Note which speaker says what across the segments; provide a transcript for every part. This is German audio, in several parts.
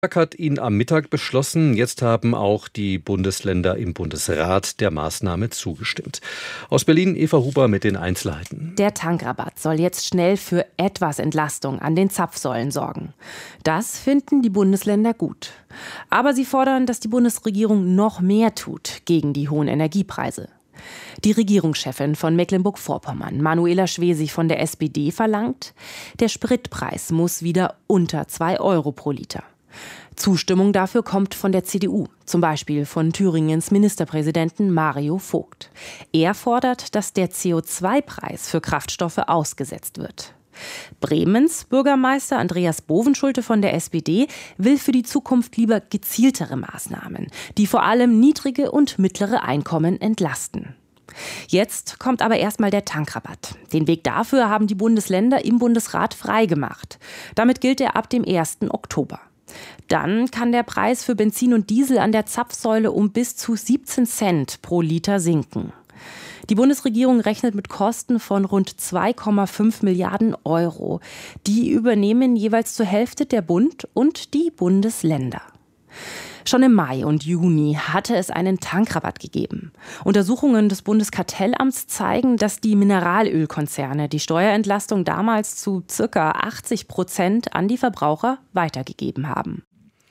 Speaker 1: Hat ihn am Mittag beschlossen. Jetzt haben auch die Bundesländer im Bundesrat der Maßnahme zugestimmt. Aus Berlin Eva Huber mit den Einzelheiten.
Speaker 2: Der Tankrabatt soll jetzt schnell für etwas Entlastung an den Zapfsäulen sorgen. Das finden die Bundesländer gut. Aber sie fordern, dass die Bundesregierung noch mehr tut gegen die hohen Energiepreise. Die Regierungschefin von Mecklenburg-Vorpommern, Manuela Schwesig von der SPD, verlangt, der Spritpreis muss wieder unter 2 Euro pro Liter. Zustimmung dafür kommt von der CDU, zum Beispiel von Thüringens Ministerpräsidenten Mario Vogt. Er fordert, dass der CO2-Preis für Kraftstoffe ausgesetzt wird. Bremens Bürgermeister Andreas Bovenschulte von der SPD will für die Zukunft lieber gezieltere Maßnahmen, die vor allem niedrige und mittlere Einkommen entlasten. Jetzt kommt aber erstmal der Tankrabatt. Den Weg dafür haben die Bundesländer im Bundesrat freigemacht. Damit gilt er ab dem 1. Oktober. Dann kann der Preis für Benzin und Diesel an der Zapfsäule um bis zu 17 Cent pro Liter sinken. Die Bundesregierung rechnet mit Kosten von rund 2,5 Milliarden Euro. Die übernehmen jeweils zur Hälfte der Bund und die Bundesländer. Schon im Mai und Juni hatte es einen Tankrabatt gegeben. Untersuchungen des Bundeskartellamts zeigen, dass die Mineralölkonzerne die Steuerentlastung damals zu ca. 80% an die Verbraucher weitergegeben haben.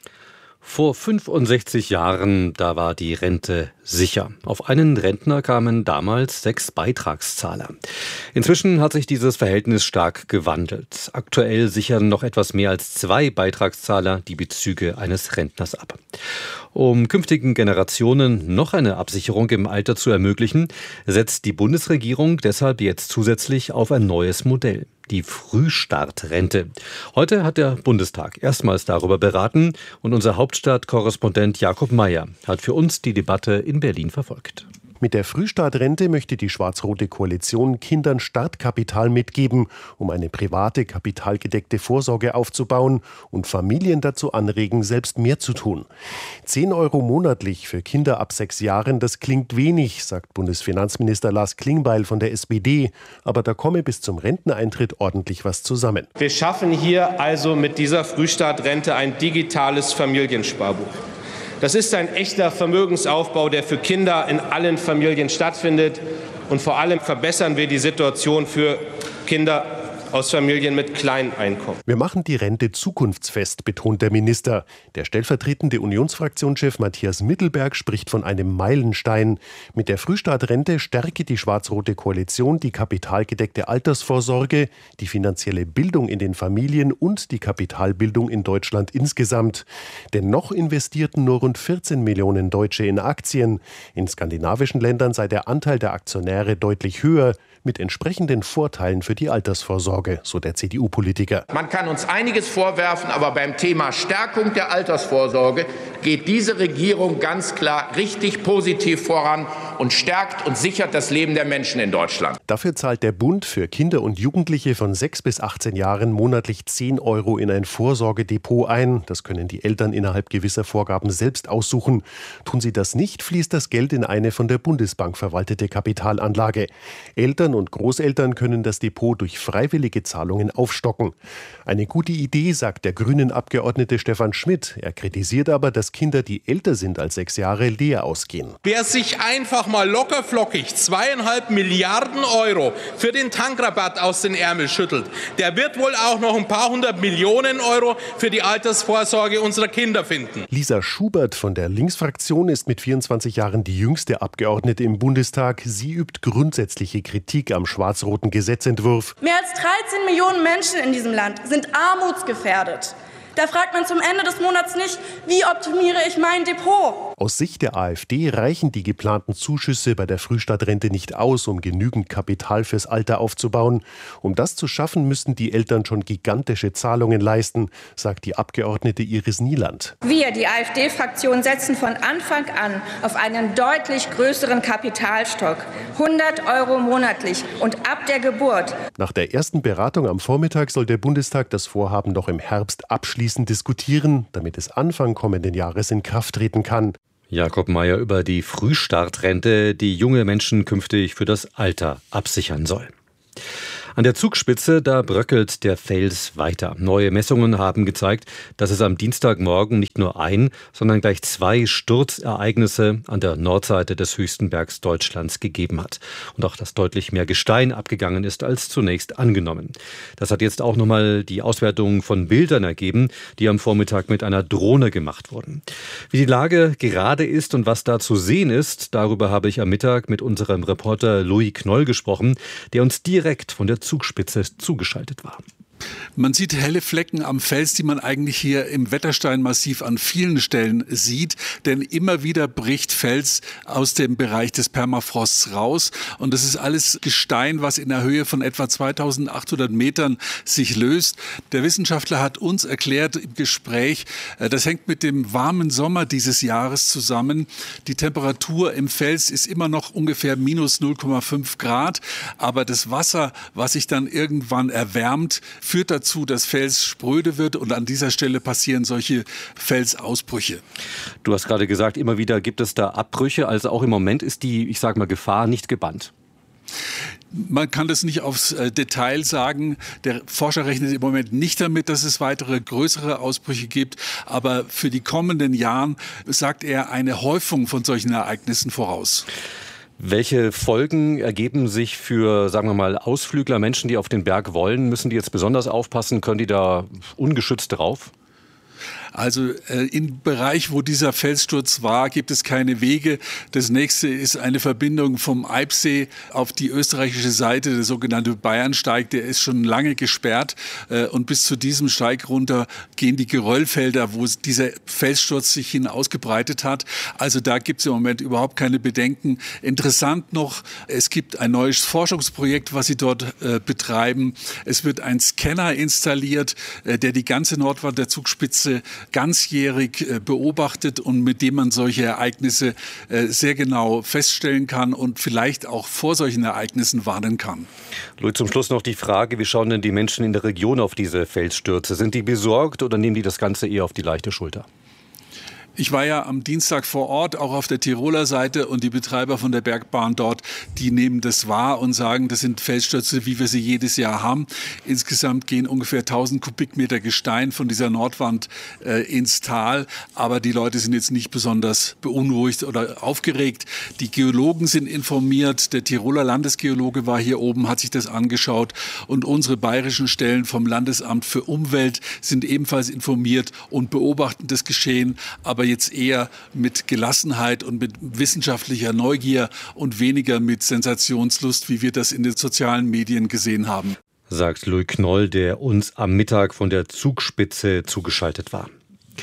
Speaker 1: Vor 65 Jahren, da war die Rente sicher. Auf einen Rentner kamen damals 6 Beitragszahler. Inzwischen hat sich dieses Verhältnis stark gewandelt. Aktuell sichern noch etwas mehr als 2 Beitragszahler die Bezüge eines Rentners ab. Um künftigen Generationen noch eine Absicherung im Alter zu ermöglichen, setzt die Bundesregierung deshalb jetzt zusätzlich auf ein neues Modell. Die Frühstartrente. Heute hat der Bundestag erstmals darüber beraten und unser Hauptstadtkorrespondent Jakob Mayer hat für uns die Debatte in Berlin verfolgt.
Speaker 3: Mit der Frühstartrente möchte die schwarz-rote Koalition Kindern Startkapital mitgeben, um eine private, kapitalgedeckte Vorsorge aufzubauen und Familien dazu anregen, selbst mehr zu tun. 10 Euro monatlich für Kinder ab 6 Jahren, das klingt wenig, sagt Bundesfinanzminister Lars Klingbeil von der SPD. Aber da komme bis zum Renteneintritt ordentlich was zusammen.
Speaker 4: Wir schaffen hier also mit dieser Frühstartrente ein digitales Familiensparbuch. Das ist ein echter Vermögensaufbau, der für Kinder in allen Familien stattfindet. Und vor allem verbessern wir die Situation für Kinder aus Familien mit kleinen Einkommen.
Speaker 3: Wir machen die Rente zukunftsfest, betont der Minister. Der stellvertretende Unionsfraktionschef Matthias Mittelberg spricht von einem Meilenstein. Mit der Frühstartrente stärke die schwarz-rote Koalition die kapitalgedeckte Altersvorsorge, die finanzielle Bildung in den Familien und die Kapitalbildung in Deutschland insgesamt. Denn noch investierten nur rund 14 Millionen Deutsche in Aktien. In skandinavischen Ländern sei der Anteil der Aktionäre deutlich höher, mit entsprechenden Vorteilen für die Altersvorsorge, so der CDU-Politiker.
Speaker 5: Man kann uns einiges vorwerfen, aber beim Thema Stärkung der Altersvorsorge geht diese Regierung ganz klar richtig positiv voran und stärkt und sichert das Leben der Menschen in Deutschland.
Speaker 3: Dafür zahlt der Bund für Kinder und Jugendliche von 6 bis 18 Jahren monatlich 10 Euro in ein Vorsorgedepot ein. Das können die Eltern innerhalb gewisser Vorgaben selbst aussuchen. Tun sie das nicht, fließt das Geld in eine von der Bundesbank verwaltete Kapitalanlage. Eltern und Großeltern können das Depot durch freiwillige Zahlungen aufstocken. Eine gute Idee, sagt der Grünen-Abgeordnete Stefan Schmidt. Er kritisiert aber, dass Kinder, die älter sind als 6 Jahre, leer ausgehen.
Speaker 6: Wer sich einfach mal lockerflockig 2,5 Milliarden Euro für den Tankrabatt aus den Ärmel schüttelt, der wird wohl auch noch ein paar 100 Millionen Euro für die Altersvorsorge unserer Kinder finden.
Speaker 3: Lisa Schubert von der Linksfraktion ist mit 24 Jahren die jüngste Abgeordnete im Bundestag. Sie übt grundsätzliche Kritik am schwarz-roten Gesetzentwurf.
Speaker 7: Mehr als 13 Millionen Menschen in diesem Land sind armutsgefährdet. Da fragt man zum Ende des Monats nicht, wie optimiere ich mein Depot?
Speaker 3: Aus Sicht der AfD reichen die geplanten Zuschüsse bei der Frühstartrente nicht aus, um genügend Kapital fürs Alter aufzubauen. Um das zu schaffen, müssten die Eltern schon gigantische Zahlungen leisten, sagt die Abgeordnete Iris Nieland.
Speaker 7: Wir, die AfD-Fraktion, setzen von Anfang an auf einen deutlich größeren Kapitalstock. 100 Euro monatlich und ab der Geburt.
Speaker 3: Nach der ersten Beratung am Vormittag soll der Bundestag das Vorhaben noch im Herbst abschließend diskutieren, damit es Anfang kommenden Jahres in Kraft treten kann.
Speaker 1: Jakob Mayer über die Frühstartrente, die junge Menschen künftig für das Alter absichern soll. An der Zugspitze, da bröckelt der Fels weiter. Neue Messungen haben gezeigt, dass es am Dienstagmorgen nicht nur ein, sondern gleich 2 Sturzereignisse an der Nordseite des höchsten Bergs Deutschlands gegeben hat. Und auch, dass deutlich mehr Gestein abgegangen ist als zunächst angenommen. Das hat jetzt auch nochmal die Auswertung von Bildern ergeben, die am Vormittag mit einer Drohne gemacht wurden. Wie die Lage gerade ist und was da zu sehen ist, darüber habe ich am Mittag mit unserem Reporter Louis Knoll gesprochen, der uns direkt von der Zugspitze zugeschaltet war.
Speaker 8: Man sieht helle Flecken am Fels, die man eigentlich hier im Wettersteinmassiv an vielen Stellen sieht, denn immer wieder bricht Fels aus dem Bereich des Permafrosts raus und das ist alles Gestein, was in der Höhe von etwa 2800 Metern sich löst. Der Wissenschaftler hat uns erklärt im Gespräch, das hängt mit dem warmen Sommer dieses Jahres zusammen. Die Temperatur im Fels ist immer noch ungefähr minus 0,5 Grad, aber das Wasser, was sich dann irgendwann erwärmt, führt dazu, dass Fels spröde wird und an dieser Stelle passieren solche Felsausbrüche.
Speaker 1: Du hast gerade gesagt, immer wieder gibt es da Abbrüche, also auch im Moment ist die, ich sag mal, Gefahr nicht gebannt.
Speaker 8: Man kann das nicht aufs Detail sagen. Der Forscher rechnet im Moment nicht damit, dass es weitere größere Ausbrüche gibt. Aber für die kommenden Jahre sagt er eine Häufung von solchen Ereignissen voraus.
Speaker 1: Welche Folgen ergeben sich für, sagen wir mal, Ausflügler, Menschen, die auf den Berg wollen? Müssen die jetzt besonders aufpassen? Können die da ungeschützt drauf?
Speaker 8: Also im Bereich, wo dieser Felssturz war, gibt es keine Wege. Das nächste ist eine Verbindung vom Eibsee auf die österreichische Seite, der sogenannte Bayernsteig. Der ist schon lange gesperrt und bis zu diesem Steig runter gehen die Geröllfelder, wo dieser Felssturz sich hin ausgebreitet hat. Also da gibt es im Moment überhaupt keine Bedenken. Interessant noch, es gibt ein neues Forschungsprojekt, was sie dort betreiben. Es wird ein Scanner installiert, der die ganze Nordwand der Zugspitze ganzjährig beobachtet und mit dem man solche Ereignisse sehr genau feststellen kann und vielleicht auch vor solchen Ereignissen warnen kann.
Speaker 1: Louis, zum Schluss noch die Frage, wie schauen denn die Menschen in der Region auf diese Felsstürze? Sind die besorgt oder nehmen die das Ganze eher auf die leichte Schulter?
Speaker 8: Ich war ja am Dienstag vor Ort, auch auf der Tiroler Seite, und die Betreiber von der Bergbahn dort, die nehmen das wahr und sagen, das sind Felsstürze, wie wir sie jedes Jahr haben. Insgesamt gehen ungefähr 1000 Kubikmeter Gestein von dieser Nordwand ins Tal, aber die Leute sind jetzt nicht besonders beunruhigt oder aufgeregt. Die Geologen sind informiert, der Tiroler Landesgeologe war hier oben, hat sich das angeschaut und unsere bayerischen Stellen vom Landesamt für Umwelt sind ebenfalls informiert und beobachten das Geschehen, aber jetzt eher mit Gelassenheit und mit wissenschaftlicher Neugier und weniger mit Sensationslust, wie wir das in den sozialen Medien gesehen haben.
Speaker 1: Sagt Louis Knoll, der uns am Mittag von der Zugspitze zugeschaltet war.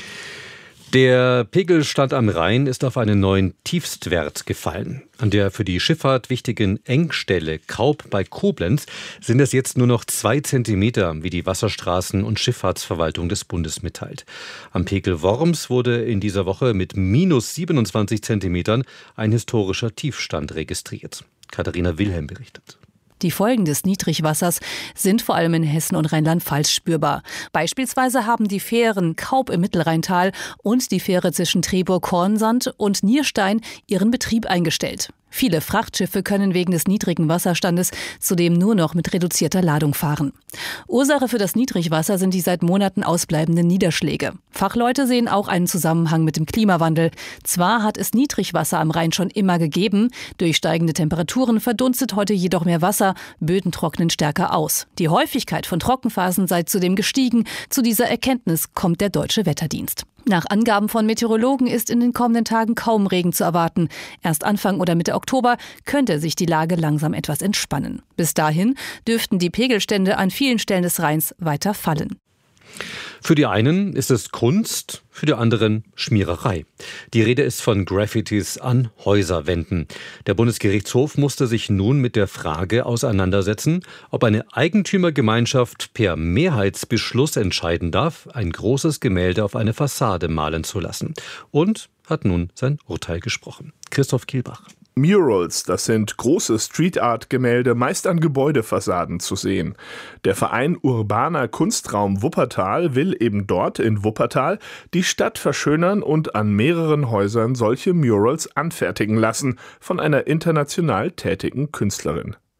Speaker 1: Der Pegelstand am Rhein ist auf einen neuen Tiefstwert gefallen. An der für die Schifffahrt wichtigen Engstelle Kaub bei Koblenz sind es jetzt nur noch 2 Zentimeter, wie die Wasserstraßen- und Schifffahrtsverwaltung des Bundes mitteilt. Am Pegel Worms wurde in dieser Woche mit minus 27 Zentimetern ein historischer Tiefstand registriert. Katharina Wilhelm berichtet.
Speaker 9: Die Folgen des Niedrigwassers sind vor allem in Hessen und Rheinland-Pfalz spürbar. Beispielsweise haben die Fähren Kaub im Mittelrheintal und die Fähre zwischen Trebour-Kornsand und Nierstein ihren Betrieb eingestellt. Viele Frachtschiffe können wegen des niedrigen Wasserstandes zudem nur noch mit reduzierter Ladung fahren. Ursache für das Niedrigwasser sind die seit Monaten ausbleibenden Niederschläge. Fachleute sehen auch einen Zusammenhang mit dem Klimawandel. Zwar hat es Niedrigwasser am Rhein schon immer gegeben, durch steigende Temperaturen verdunstet heute jedoch mehr Wasser, Böden trocknen stärker aus. Die Häufigkeit von Trockenphasen sei zudem gestiegen. Zu dieser Erkenntnis kommt der Deutsche Wetterdienst. Nach Angaben von Meteorologen ist in den kommenden Tagen kaum Regen zu erwarten. Erst Anfang oder Mitte Oktober könnte sich die Lage langsam etwas entspannen. Bis dahin dürften die Pegelstände an vielen Stellen des Rheins weiter fallen.
Speaker 1: Für die einen ist es Kunst, für die anderen Schmiererei. Die Rede ist von Graffitis an Häuserwänden. Der Bundesgerichtshof musste sich nun mit der Frage auseinandersetzen, ob eine Eigentümergemeinschaft per Mehrheitsbeschluss entscheiden darf, ein großes Gemälde auf eine Fassade malen zu lassen. Und hat nun sein Urteil gesprochen. Christoph Kielbach.
Speaker 10: Murals, das sind große Street-Art-Gemälde, meist an Gebäudefassaden zu sehen. Der Verein Urbaner Kunstraum Wuppertal will eben dort in Wuppertal die Stadt verschönern und an mehreren Häusern solche Murals anfertigen lassen von einer international tätigen Künstlerin.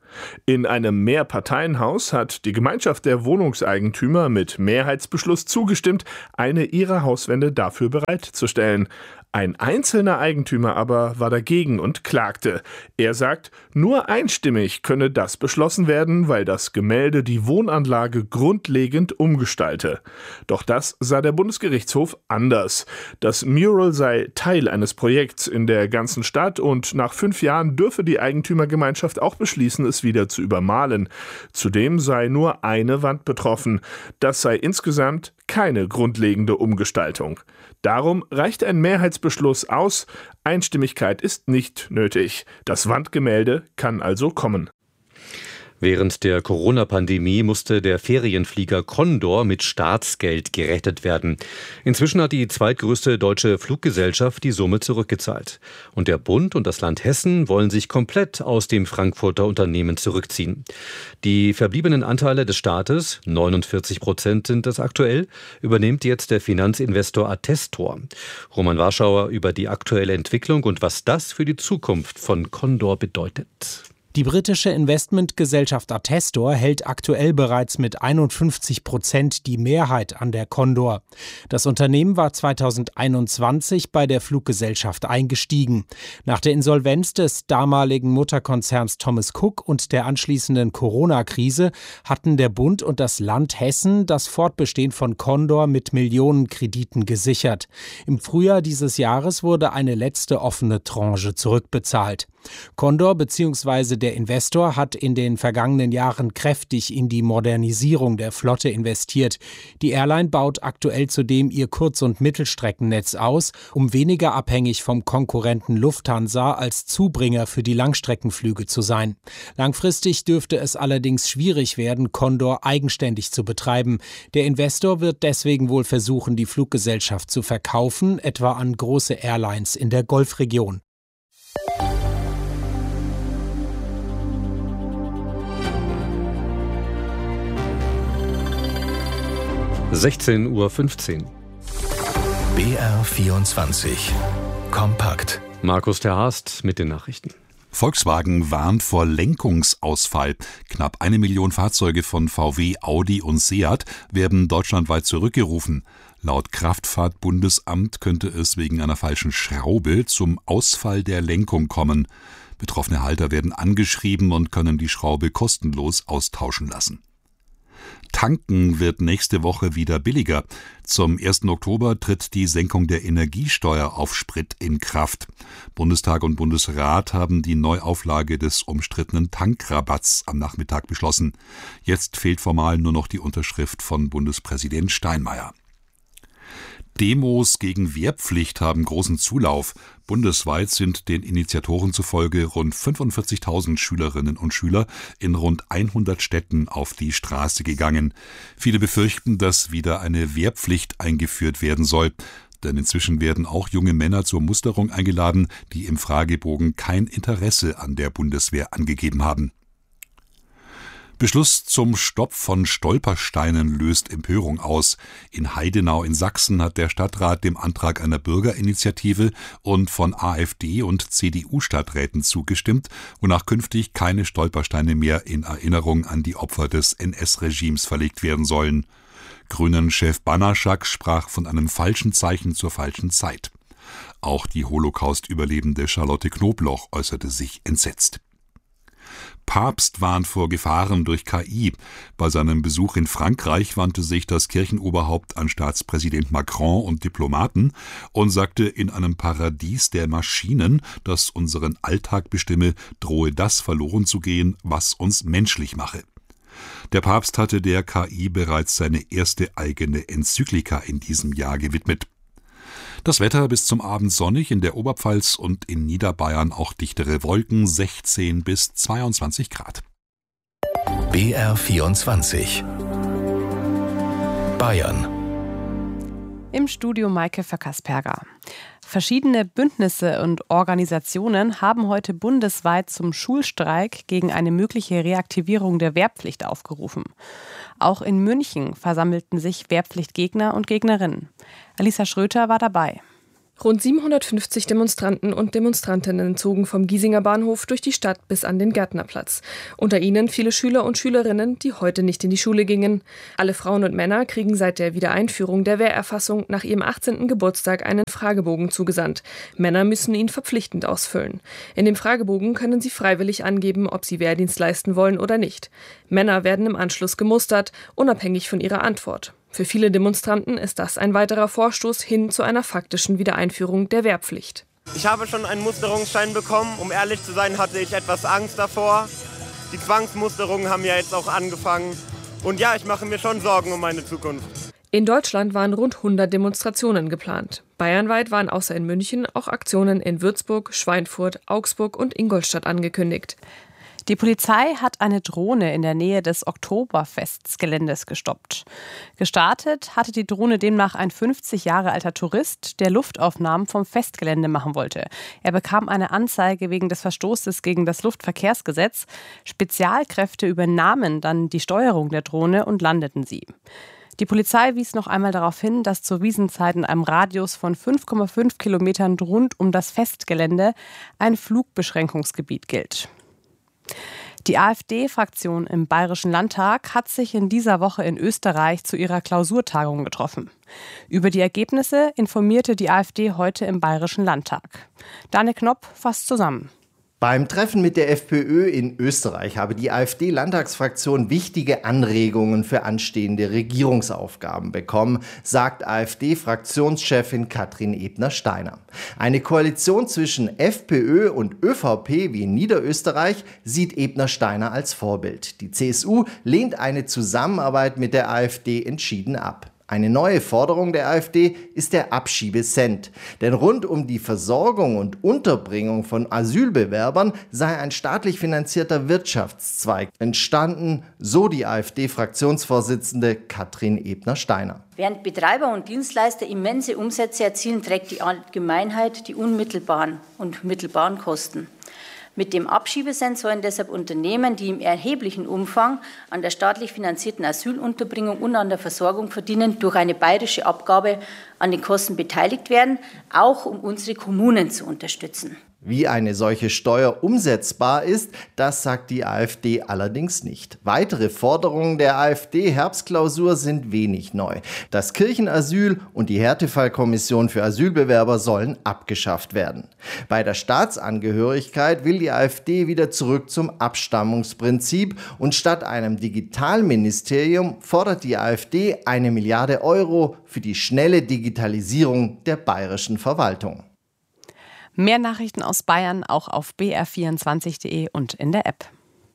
Speaker 10: In einem Mehrparteienhaus hat die Gemeinschaft der Wohnungseigentümer mit Mehrheitsbeschluss zugestimmt, eine ihrer Hauswände dafür bereitzustellen. Ein einzelner Eigentümer aber war dagegen und klagte. Er sagt, nur einstimmig könne das beschlossen werden, weil das Gemälde die Wohnanlage grundlegend umgestalte. Doch das sah der Bundesgerichtshof anders. Das Mural sei Teil eines Projekts in der ganzen Stadt und nach 5 Jahren dürfe die Eigentümergemeinschaft auch beschließen, es wieder zu übermalen. Zudem sei nur eine Wand betroffen. Das sei insgesamt keine grundlegende Umgestaltung. Darum reicht ein Mehrheitsbeschluss aus. Einstimmigkeit ist nicht nötig. Das Wandgemälde kann also kommen.
Speaker 1: Während der Corona-Pandemie musste der Ferienflieger Condor mit Staatsgeld gerettet werden. Inzwischen hat die zweitgrößte deutsche Fluggesellschaft die Summe zurückgezahlt. Und der Bund und das Land Hessen wollen sich komplett aus dem Frankfurter Unternehmen zurückziehen. Die verbliebenen Anteile des Staates, 49% sind das aktuell, übernimmt jetzt der Finanzinvestor Attestor. Roman Warschauer über die aktuelle Entwicklung und was das für die Zukunft von Condor bedeutet.
Speaker 11: Die britische Investmentgesellschaft Attestor hält aktuell bereits mit 51% die Mehrheit an der Condor. Das Unternehmen war 2021 bei der Fluggesellschaft eingestiegen. Nach der Insolvenz des damaligen Mutterkonzerns Thomas Cook und der anschließenden Corona-Krise hatten der Bund und das Land Hessen das Fortbestehen von Condor mit Millionenkrediten gesichert. Im Frühjahr dieses Jahres wurde eine letzte offene Tranche zurückbezahlt. Condor bzw. der Investor hat in den vergangenen Jahren kräftig in die Modernisierung der Flotte investiert. Die Airline baut aktuell zudem ihr Kurz- und Mittelstreckennetz aus, um weniger abhängig vom Konkurrenten Lufthansa als Zubringer für die Langstreckenflüge zu sein. Langfristig dürfte es allerdings schwierig werden, Condor eigenständig zu betreiben. Der Investor wird deswegen wohl versuchen, die Fluggesellschaft zu verkaufen, etwa an große Airlines in der Golfregion.
Speaker 1: (16:15 Uhr).
Speaker 12: BR24 kompakt.
Speaker 1: Markus Terhast mit den Nachrichten.
Speaker 13: Volkswagen warnt vor Lenkungsausfall. Knapp 1 Million Fahrzeuge von VW, Audi und Seat werden deutschlandweit zurückgerufen. Laut Kraftfahrtbundesamt könnte es wegen einer falschen Schraube zum Ausfall der Lenkung kommen. Betroffene Halter werden angeschrieben und können die Schraube kostenlos austauschen lassen. Tanken wird nächste Woche wieder billiger. Zum 1. Oktober tritt die Senkung der Energiesteuer auf Sprit in Kraft. Bundestag und Bundesrat haben die Neuauflage des umstrittenen Tankrabatts am Nachmittag beschlossen. Jetzt fehlt formal nur noch die Unterschrift von Bundespräsident Steinmeier. Demos gegen Wehrpflicht haben großen Zulauf. Bundesweit sind den Initiatoren zufolge rund 45.000 Schülerinnen und Schüler in rund 100 Städten auf die Straße gegangen. Viele befürchten, dass wieder eine Wehrpflicht eingeführt werden soll. Denn inzwischen werden auch junge Männer zur Musterung eingeladen, die im Fragebogen kein Interesse an der Bundeswehr angegeben haben. Beschluss zum Stopp von Stolpersteinen löst Empörung aus. In Heidenau in Sachsen hat der Stadtrat dem Antrag einer Bürgerinitiative und von AfD und CDU-Stadträten zugestimmt, wonach künftig keine Stolpersteine mehr in Erinnerung an die Opfer des NS-Regimes verlegt werden sollen. Grünen-Chef Banaschak sprach von einem falschen Zeichen zur falschen Zeit. Auch die Holocaust-Überlebende Charlotte Knobloch äußerte sich entsetzt. Papst warnt vor Gefahren durch KI. Bei seinem Besuch in Frankreich wandte sich das Kirchenoberhaupt an Staatspräsident Macron und Diplomaten und sagte, in einem Paradies der Maschinen, das unseren Alltag bestimme, drohe das verloren zu gehen, was uns menschlich mache. Der Papst hatte der KI bereits seine erste eigene Enzyklika in diesem Jahr gewidmet. Das Wetter bis zum Abend sonnig, in der Oberpfalz und in Niederbayern auch dichtere Wolken, 16 bis 22 Grad.
Speaker 12: BR24 Bayern.
Speaker 2: Im Studio Maike Verkasperger. Verschiedene Bündnisse und Organisationen haben heute bundesweit zum Schulstreik gegen eine mögliche Reaktivierung der Wehrpflicht aufgerufen. Auch in München versammelten sich Wehrpflichtgegner und Gegnerinnen. Alisa Schröter war dabei.
Speaker 14: Rund 750 Demonstranten und Demonstrantinnen zogen vom Giesinger Bahnhof durch die Stadt bis an den Gärtnerplatz. Unter ihnen viele Schüler und Schülerinnen, die heute nicht in die Schule gingen. Alle Frauen und Männer kriegen seit der Wiedereinführung der Wehrerfassung nach ihrem 18. Geburtstag einen Fragebogen zugesandt. Männer müssen ihn verpflichtend ausfüllen. In dem Fragebogen können sie freiwillig angeben, ob sie Wehrdienst leisten wollen oder nicht. Männer werden im Anschluss gemustert, unabhängig von ihrer Antwort. Für viele Demonstranten ist das ein weiterer Vorstoß hin zu einer faktischen Wiedereinführung der Wehrpflicht.
Speaker 15: Ich habe schon einen Musterungsschein bekommen. Um ehrlich zu sein, hatte ich etwas Angst davor. Die Zwangsmusterungen haben ja jetzt auch angefangen. Und ja, ich mache mir schon Sorgen um meine Zukunft.
Speaker 14: In Deutschland waren rund 100 Demonstrationen geplant. Bayernweit waren außer in München auch Aktionen in Würzburg, Schweinfurt, Augsburg und Ingolstadt angekündigt.
Speaker 2: Die Polizei hat eine Drohne in der Nähe des Oktoberfestgeländes gestoppt. Gestartet hatte die Drohne demnach ein 50 Jahre alter Tourist, der Luftaufnahmen vom Festgelände machen wollte. Er bekam eine Anzeige wegen des Verstoßes gegen das Luftverkehrsgesetz. Spezialkräfte übernahmen dann die Steuerung der Drohne und landeten sie. Die Polizei wies noch einmal darauf hin, dass zur Wiesenzeit in einem Radius von 5,5 Kilometern rund um das Festgelände ein Flugbeschränkungsgebiet gilt. Die AfD-Fraktion im Bayerischen Landtag hat sich in dieser Woche in Österreich zu ihrer Klausurtagung getroffen. Über die Ergebnisse informierte die AfD heute im Bayerischen Landtag. Daniel Knopp fasst zusammen.
Speaker 16: Beim Treffen mit der FPÖ in Österreich habe die AfD-Landtagsfraktion wichtige Anregungen für anstehende Regierungsaufgaben bekommen, sagt AfD-Fraktionschefin Katrin Ebner-Steiner. Eine Koalition zwischen FPÖ und ÖVP wie in Niederösterreich sieht Ebner-Steiner als Vorbild. Die CSU lehnt eine Zusammenarbeit mit der AfD entschieden ab. Eine neue Forderung der AfD ist der Abschiebecent. Denn rund um die Versorgung und Unterbringung von Asylbewerbern sei ein staatlich finanzierter Wirtschaftszweig entstanden, so die AfD-Fraktionsvorsitzende Katrin Ebner-Steiner.
Speaker 17: Während Betreiber und Dienstleister immense Umsätze erzielen, trägt die Allgemeinheit die unmittelbaren und mittelbaren Kosten. Mit dem Abschiebecent sollen deshalb Unternehmen, die im erheblichen Umfang an der staatlich finanzierten Asylunterbringung und an der Versorgung verdienen, durch eine bayerische Abgabe an den Kosten beteiligt werden, auch um unsere Kommunen zu unterstützen.
Speaker 16: Wie eine solche Steuer umsetzbar ist, das sagt die AfD allerdings nicht. Weitere Forderungen der AfD-Herbstklausur sind wenig neu. Das Kirchenasyl und die Härtefallkommission für Asylbewerber sollen abgeschafft werden. Bei der Staatsangehörigkeit will die AfD wieder zurück zum Abstammungsprinzip und statt einem Digitalministerium fordert die AfD 1 Milliarde Euro für die schnelle Digitalisierung der bayerischen Verwaltung.
Speaker 2: Mehr Nachrichten aus Bayern auch auf br24.de und in der App.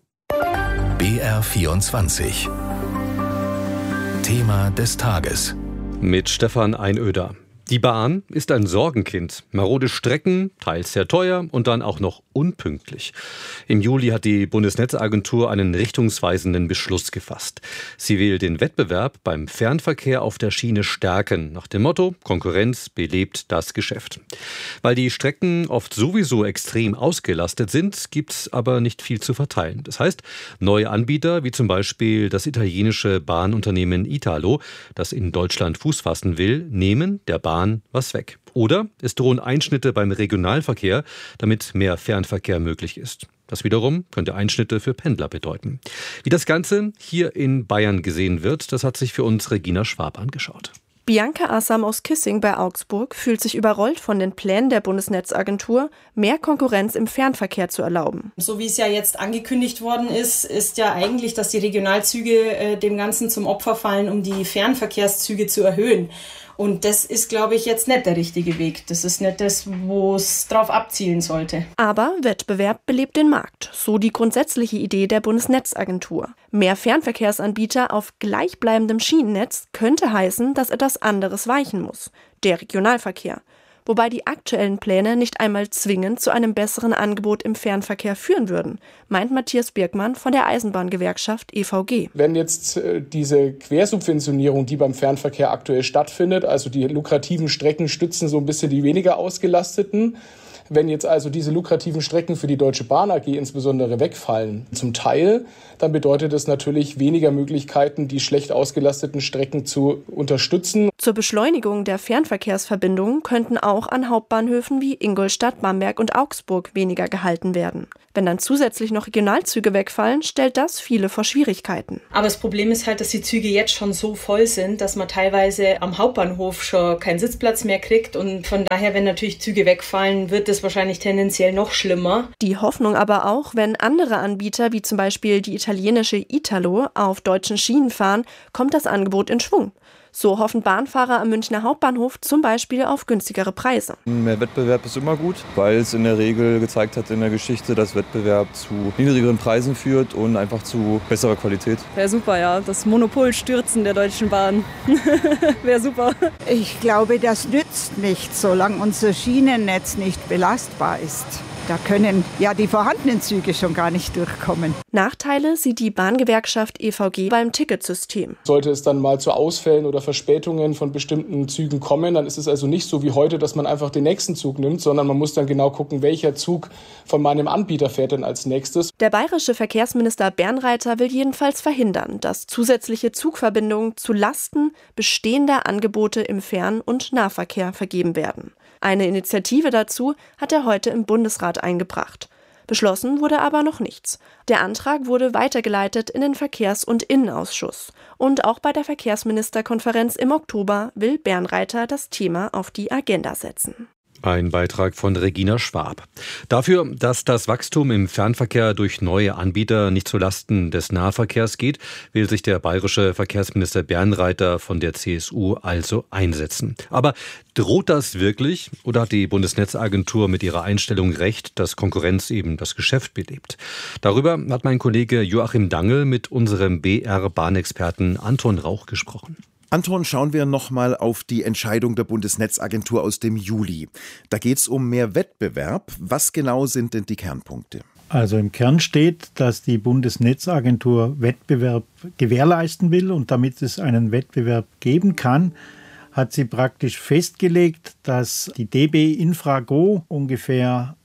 Speaker 12: BR24 Thema des Tages
Speaker 1: mit Stefan Einöder. Die Bahn ist ein Sorgenkind. Marode Strecken, teils sehr teuer und dann auch noch unpünktlich. Im Juli hat die Bundesnetzagentur einen richtungsweisenden Beschluss gefasst. Sie will den Wettbewerb beim Fernverkehr auf der Schiene stärken. Nach dem Motto, Konkurrenz belebt das Geschäft. Weil die Strecken oft sowieso extrem ausgelastet sind, gibt es aber nicht viel zu verteilen. Das heißt, neue Anbieter, wie zum Beispiel das italienische Bahnunternehmen Italo, das in Deutschland Fuß fassen will, nehmen der Bahn was weg. Oder es drohen Einschnitte beim Regionalverkehr, damit mehr Fernverkehr möglich ist. Das wiederum könnte Einschnitte für Pendler bedeuten. Wie das Ganze hier in Bayern gesehen wird, das hat sich für uns Regina Schwab angeschaut.
Speaker 18: Bianca Assam aus Kissing bei Augsburg fühlt sich überrollt von den Plänen der Bundesnetzagentur, mehr Konkurrenz im Fernverkehr zu erlauben.
Speaker 19: So wie es ja jetzt angekündigt worden ist, ist ja eigentlich, dass die Regionalzüge dem Ganzen zum Opfer fallen, um die Fernverkehrszüge zu erhöhen. Und das ist, glaube ich, jetzt nicht der richtige Weg. Das ist nicht das, wo es drauf abzielen sollte.
Speaker 18: Aber Wettbewerb belebt den Markt. So die grundsätzliche Idee der Bundesnetzagentur. Mehr Fernverkehrsanbieter auf gleichbleibendem Schienennetz könnte heißen, dass etwas anderes weichen muss. Der Regionalverkehr. Wobei die aktuellen Pläne nicht einmal zwingend zu einem besseren Angebot im Fernverkehr führen würden, meint Matthias Birkmann von der Eisenbahngewerkschaft EVG.
Speaker 20: Wenn jetzt diese Quersubventionierung, die beim Fernverkehr aktuell stattfindet, also die lukrativen Strecken stützen so ein bisschen die weniger ausgelasteten, Wenn jetzt also diese lukrativen Strecken für die Deutsche Bahn AG insbesondere wegfallen, zum Teil, dann bedeutet es natürlich weniger Möglichkeiten, die schlecht ausgelasteten Strecken zu unterstützen.
Speaker 18: Zur Beschleunigung der Fernverkehrsverbindungen könnten auch an Hauptbahnhöfen wie Ingolstadt, Bamberg und Augsburg weniger gehalten werden. Wenn dann zusätzlich noch Regionalzüge wegfallen, stellt das viele vor Schwierigkeiten.
Speaker 19: Aber das Problem ist halt, dass die Züge jetzt schon so voll sind, dass man teilweise am Hauptbahnhof schon keinen Sitzplatz mehr kriegt. Und von daher, wenn natürlich Züge wegfallen, wird es wahrscheinlich tendenziell noch schlimmer.
Speaker 18: Die Hoffnung aber auch, wenn andere Anbieter, wie zum Beispiel die italienische Italo, auf deutschen Schienen fahren, kommt das Angebot in Schwung. So hoffen Bahnfahrer am Münchner Hauptbahnhof zum Beispiel auf günstigere Preise.
Speaker 21: Mehr Wettbewerb ist immer gut, weil es in der Regel gezeigt hat in der Geschichte, dass Wettbewerb zu niedrigeren Preisen führt und einfach zu besserer Qualität.
Speaker 22: Wäre super, ja. Das Monopol stürzen der Deutschen Bahn. Wäre super.
Speaker 23: Ich glaube, das nützt nichts, solange unser Schienennetz nicht belastbar ist. Da können ja die vorhandenen Züge schon gar nicht durchkommen.
Speaker 18: Nachteile sieht die Bahngewerkschaft EVG beim Ticketsystem.
Speaker 20: Sollte es dann mal zu Ausfällen oder Verspätungen von bestimmten Zügen kommen, dann ist es also nicht so wie heute, dass man einfach den nächsten Zug nimmt, sondern man muss dann genau gucken, welcher Zug von meinem Anbieter fährt denn als nächstes.
Speaker 18: Der bayerische Verkehrsminister Bernreiter will jedenfalls verhindern, dass zusätzliche Zugverbindungen zu Lasten bestehender Angebote im Fern- und Nahverkehr vergeben werden. Eine Initiative dazu hat er heute im Bundesrat eingebracht. Beschlossen wurde aber noch nichts. Der Antrag wurde weitergeleitet in den Verkehrs- und Innenausschuss. Und auch bei der Verkehrsministerkonferenz im Oktober will Bernreiter das Thema auf die Agenda setzen.
Speaker 1: Ein Beitrag von Regina Schwab. Dafür, dass das Wachstum im Fernverkehr durch neue Anbieter nicht zulasten des Nahverkehrs geht, will sich der bayerische Verkehrsminister Bernreiter von der CSU also einsetzen. Aber droht das wirklich oder hat die Bundesnetzagentur mit ihrer Einstellung recht, dass Konkurrenz eben das Geschäft belebt? Darüber hat mein Kollege Joachim Dangel mit unserem BR-Bahnexperten Anton Rauch gesprochen.
Speaker 24: Anton, schauen wir nochmal auf die Entscheidung der Bundesnetzagentur aus dem Juli. Da geht es um mehr Wettbewerb. Was genau sind denn die Kernpunkte?
Speaker 25: Also im Kern steht, dass die Bundesnetzagentur Wettbewerb gewährleisten will und damit es einen Wettbewerb geben kann, hat sie praktisch festgelegt, dass die DB Infrago ungefähr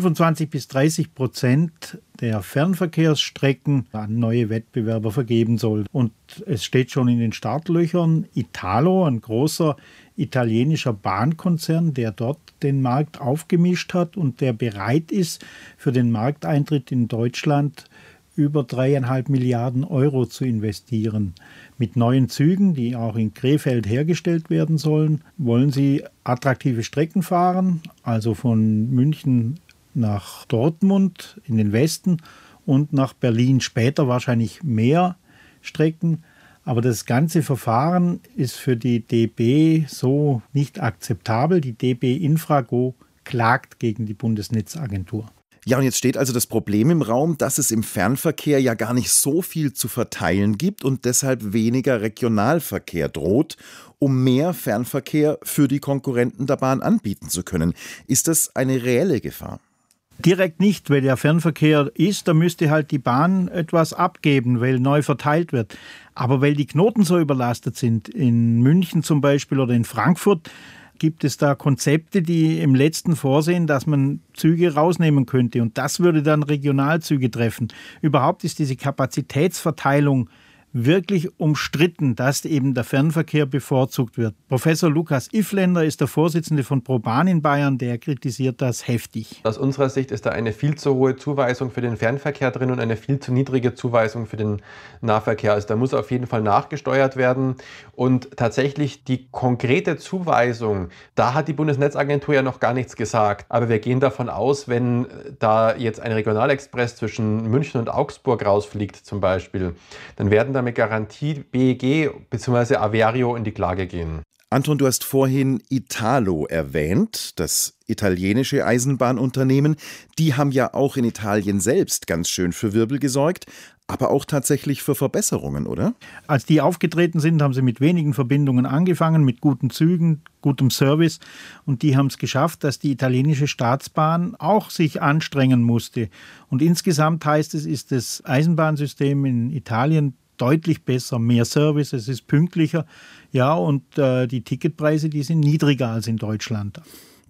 Speaker 25: 25-30% der Fernverkehrsstrecken an neue Wettbewerber vergeben soll. Und es steht schon in den Startlöchern Italo, ein großer italienischer Bahnkonzern, der dort den Markt aufgemischt hat und der bereit ist, für den Markteintritt in Deutschland über 3,5 Milliarden Euro zu investieren. Mit neuen Zügen, die auch in Krefeld hergestellt werden sollen, wollen sie attraktive Strecken fahren, also von München nach Dortmund in den Westen und nach Berlin. Später wahrscheinlich mehr Strecken. Aber das ganze Verfahren ist für die DB so nicht akzeptabel. Die DB Infrago klagt gegen die Bundesnetzagentur.
Speaker 24: Ja, und jetzt steht also das Problem im Raum, dass es im Fernverkehr ja gar nicht so viel zu verteilen gibt und deshalb weniger Regionalverkehr droht, um mehr Fernverkehr für die Konkurrenten der Bahn anbieten zu können. Ist das eine reelle Gefahr?
Speaker 25: Direkt nicht, weil der Fernverkehr ist, da müsste halt die Bahn etwas abgeben, weil neu verteilt wird. Aber weil die Knoten so überlastet sind, in München zum Beispiel oder in Frankfurt, gibt es da Konzepte, die im letzten vorsehen, dass man Züge rausnehmen könnte. Und das würde dann Regionalzüge treffen. Überhaupt ist diese Kapazitätsverteilung wirklich umstritten, dass eben der Fernverkehr bevorzugt wird. Professor Lukas Iffländer ist der Vorsitzende von ProBahn in Bayern, der kritisiert das heftig.
Speaker 26: Aus unserer Sicht ist da eine viel zu hohe Zuweisung für den Fernverkehr drin und eine viel zu niedrige Zuweisung für den Nahverkehr. Also da muss auf jeden Fall nachgesteuert werden. Und tatsächlich die konkrete Zuweisung, da hat die Bundesnetzagentur ja noch gar nichts gesagt. Aber wir gehen davon aus, wenn da jetzt ein Regionalexpress zwischen München und Augsburg rausfliegt zum Beispiel, dann werden damit Garantie BEG bzw. Averio in die Klage gehen.
Speaker 24: Anton, du hast vorhin Italo erwähnt, das italienische Eisenbahnunternehmen. Die haben ja auch in Italien selbst ganz schön für Wirbel gesorgt, aber auch tatsächlich für Verbesserungen, oder?
Speaker 25: Als die aufgetreten sind, haben sie mit wenigen Verbindungen angefangen, mit guten Zügen, gutem Service. Und die haben es geschafft, dass die italienische Staatsbahn auch sich anstrengen musste. Und insgesamt heißt es, ist das Eisenbahnsystem in Italien deutlich besser, mehr Service, es ist pünktlicher, ja, und die Ticketpreise, die sind niedriger als in Deutschland.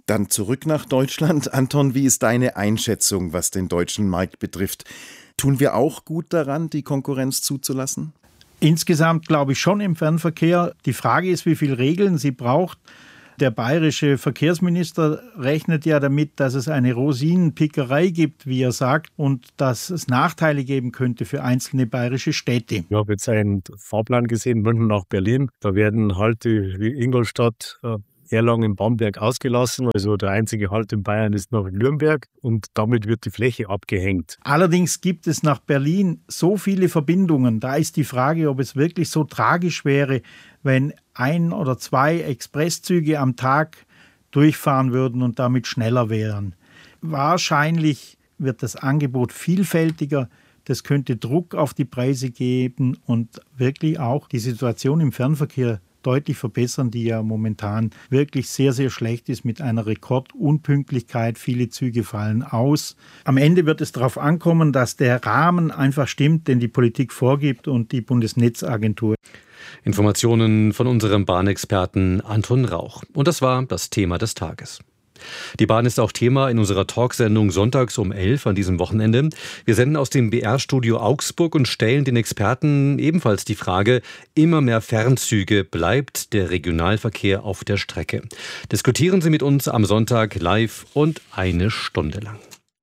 Speaker 24: Dann zurück nach Deutschland. Anton, wie ist deine Einschätzung, was den deutschen Markt betrifft? Tun wir auch gut daran, die Konkurrenz zuzulassen?
Speaker 25: Insgesamt glaube ich schon im Fernverkehr. Die Frage ist, wie viele Regeln sie braucht. Der bayerische Verkehrsminister rechnet ja damit, dass es eine Rosinenpickerei gibt, wie er sagt, und dass es Nachteile geben könnte für einzelne bayerische Städte.
Speaker 3: Ich habe jetzt einen Fahrplan gesehen, München nach Berlin. Da werden Halte wie Ingolstadt, Erlangen, Bamberg ausgelassen. Also der einzige Halt in Bayern ist noch in Nürnberg und damit wird die Fläche abgehängt.
Speaker 25: Allerdings gibt es nach Berlin so viele Verbindungen. Da ist die Frage, ob es wirklich so tragisch wäre, wenn 1 oder 2 Expresszüge am Tag durchfahren würden und damit schneller wären. Wahrscheinlich wird das Angebot vielfältiger. Das könnte Druck auf die Preise geben und wirklich auch die Situation im Fernverkehr deutlich verbessern, die ja momentan wirklich sehr, sehr schlecht ist mit einer Rekordunpünktlichkeit. Viele Züge fallen aus. Am Ende wird es darauf ankommen, dass der Rahmen einfach stimmt, den die Politik vorgibt und die Bundesnetzagentur.
Speaker 1: Informationen von unserem Bahnexperten Anton Rauch. Und das war das Thema des Tages. Die Bahn ist auch Thema in unserer Talksendung sonntags um 11 an diesem Wochenende. Wir senden aus dem BR-Studio Augsburg und stellen den Experten ebenfalls die Frage, immer mehr Fernzüge, bleibt der Regionalverkehr auf der Strecke? Diskutieren Sie mit uns am Sonntag live und 1 Stunde lang.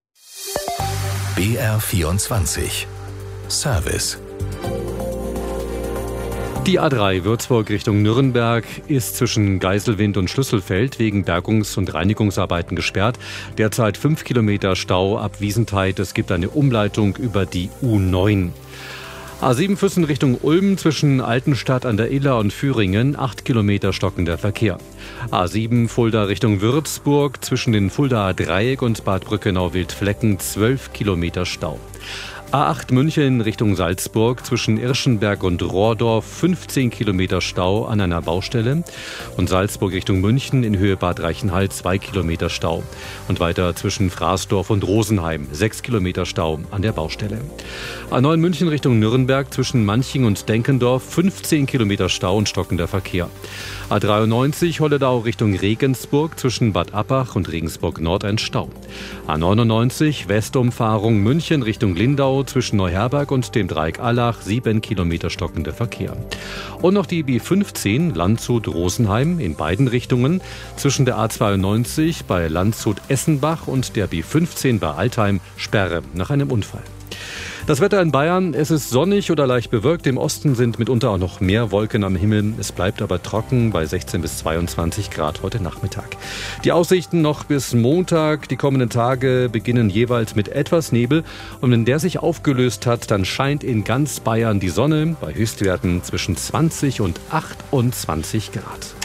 Speaker 12: BR24 Service.
Speaker 1: Die A3 Würzburg Richtung Nürnberg ist zwischen Geiselwind und Schlüsselfeld wegen Bergungs- und Reinigungsarbeiten gesperrt. Derzeit 5 Kilometer Stau ab Wiesentheit. Es gibt eine Umleitung über die U9. A7 Füssen Richtung Ulm zwischen Altenstadt an der Iller und Führingen 8 Kilometer stockender Verkehr. A7 Fulda Richtung Würzburg zwischen den Fuldaer Dreieck und Bad Brückenau-Wildflecken 12 Kilometer Stau. A8 München Richtung Salzburg zwischen Irschenberg und Rohrdorf 15 Kilometer Stau an einer Baustelle und Salzburg Richtung München in Höhe Bad Reichenhall 2 Kilometer Stau und weiter zwischen Fraßdorf und Rosenheim 6 Kilometer Stau an der Baustelle. A9 München Richtung Nürnberg zwischen Manching und Denkendorf 15 Kilometer Stau und stockender Verkehr. A93 Holledau Richtung Regensburg zwischen Bad Abbach und Regensburg Nord ein Stau. A99 Westumfahrung München Richtung Lindau zwischen Neuherberg und dem Dreieck Allach 7 Kilometer stockender Verkehr. Und noch die B15 Landshut-Rosenheim in beiden Richtungen zwischen der A92 bei Landshut-Essenbach und der B15 bei Altheim Sperre nach einem Unfall. Das Wetter in Bayern, es ist sonnig oder leicht bewölkt. Im Osten sind mitunter auch noch mehr Wolken am Himmel. Es bleibt aber trocken bei 16 bis 22 Grad heute Nachmittag. Die Aussichten noch bis Montag. Die kommenden Tage beginnen jeweils mit etwas Nebel. Und wenn der sich aufgelöst hat, dann scheint in ganz Bayern die Sonne bei Höchstwerten zwischen 20 und 28 Grad.